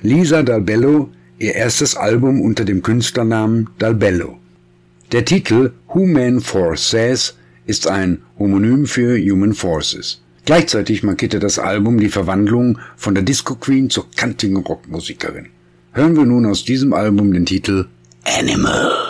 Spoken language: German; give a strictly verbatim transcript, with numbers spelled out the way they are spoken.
Lisa Dalbello ihr erstes Album unter dem Künstlernamen Dalbello. Der Titel Human Force Says ist ein Homonym für Human Forces. Gleichzeitig markierte das Album die Verwandlung von der Disco Queen zur kantigen Rockmusikerin. Hören wir nun aus diesem Album den Titel Animal.